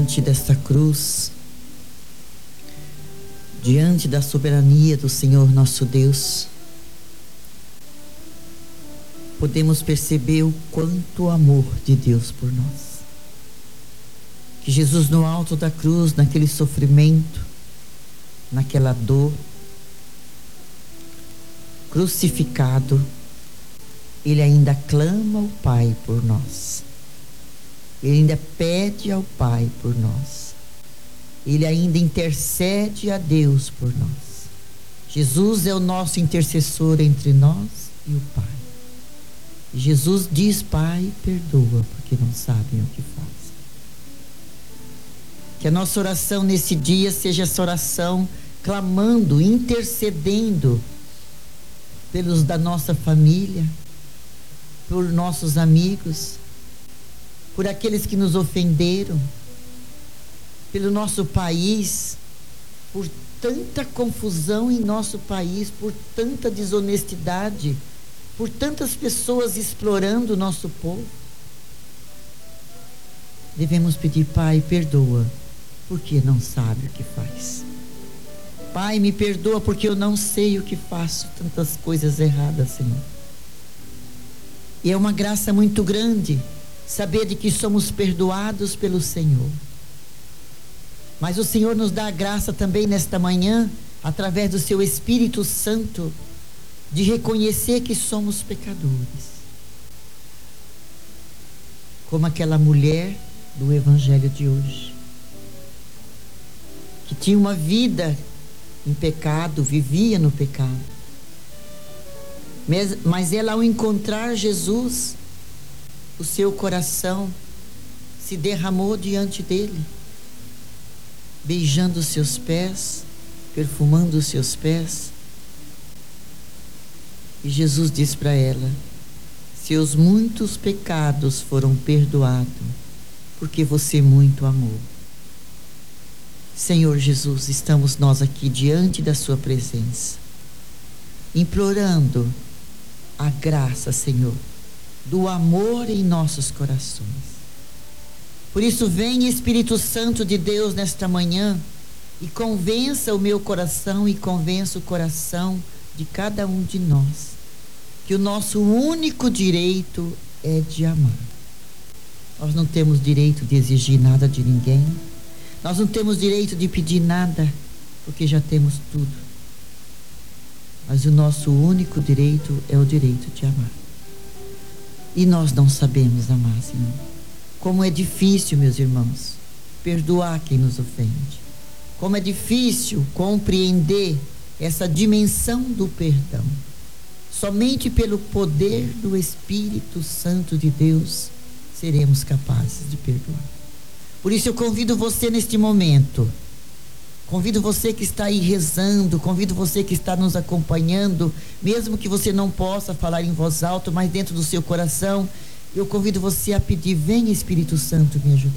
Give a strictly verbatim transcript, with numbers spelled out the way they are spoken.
diante desta cruz, diante da soberania do Senhor nosso Deus, podemos perceber o quanto amor de Deus por nós. Que Jesus, no alto da cruz, naquele sofrimento, naquela dor, crucificado, Ele ainda clama ao Pai por nós. Ele ainda pede ao Pai por nós. Ele ainda intercede a Deus por nós. Jesus é o nosso intercessor entre nós e o Pai. E Jesus diz: Pai, perdoa, porque não sabem o que fazem. Que a nossa oração nesse dia seja essa oração clamando, intercedendo pelos da nossa família, por nossos amigos, por aqueles que nos ofenderam, pelo nosso país, por tanta confusão em nosso país, por tanta desonestidade, por tantas pessoas explorando o nosso povo. Devemos pedir: Pai, perdoa, porque não sabe o que faz. Pai, me perdoa porque eu não sei o que faço, tantas coisas erradas, Senhor. E é uma graça muito grande saber de que somos perdoados pelo Senhor. Mas o Senhor nos dá a graça também nesta manhã, através do seu Espírito Santo, de reconhecer que somos pecadores. Como aquela mulher do Evangelho de hoje, que tinha uma vida em pecado, vivia no pecado. Mas, mas ela, ao encontrar Jesus, o seu coração se derramou diante dele, beijando os seus pés, perfumando os seus pés. E Jesus diz para ela: seus muitos pecados foram perdoados, porque você muito amou. Senhor Jesus, estamos nós aqui diante da sua presença, implorando a graça, Senhor, do amor em nossos corações. Por isso, vem Espírito Santo de Deus nesta manhã e convença o meu coração e convença o coração de cada um de nós que o nosso único direito é de amar. Nós não temos direito de exigir nada de ninguém, nós não temos direito de pedir nada, porque já temos tudo. Mas o nosso único direito é o direito de amar. E nós não sabemos amar, Senhor. Como é difícil, meus irmãos, perdoar quem nos ofende. Como é difícil compreender essa dimensão do perdão. Somente pelo poder do Espírito Santo de Deus seremos capazes de perdoar. Por isso eu convido você neste momento, convido você que está aí rezando, convido você que está nos acompanhando, mesmo que você não possa falar em voz alta, mas dentro do seu coração, eu convido você a pedir: vem Espírito Santo me ajudar.